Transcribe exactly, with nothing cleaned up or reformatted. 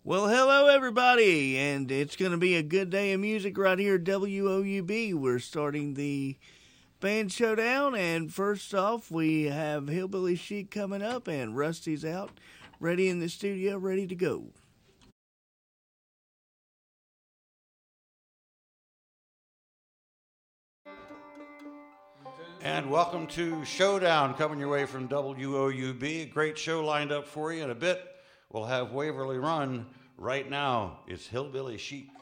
Well, hello, everybody, and it's going to be a good day of music right here at W O U B. We're starting the band showdown, and first off, we have Hillbilly Chic coming up, and Rusty's out, ready in the studio, ready to go. And welcome to Showdown, coming your way from W O U B. A great show lined up for you in a bit. We'll have Waverly Run. Right now, it's Hillbilly Chic.